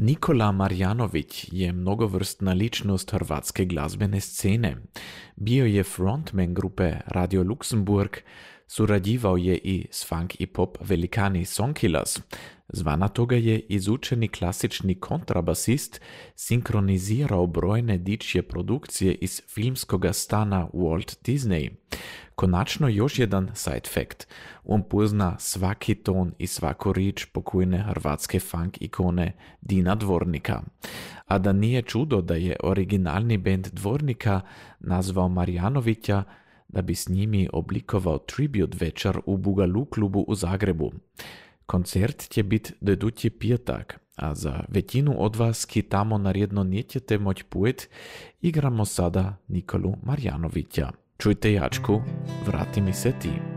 Nikola Marjanović je mnogovrstna ličnost hrvatske glazbene scene. Bio je frontman grupe Radio Luxemburg, surađivao je i s funk i pop velikani Songkillers. Zvana toga je izučeni klasični kontrabasist, sinkronizirao brojne dičje produkcije iz filmskoga stana Walt Disney. Konačno još jedan side fact. On pozna svaki ton i svaku rič pokojne hrvatske funk ikone Dina Dvornika. A da nije čudo da je originalni band Dvornika nazvao Marjanovića da bi s njimi oblikovao tribute večer u Bugalu klubu u Zagrebu. Koncert će biti idući pijetak, a za većinu od vas, ki tamo naredno nećete moć pujet, igramo sada Nikolu Marjanovića. Čujte jačku, vrati mi se ti.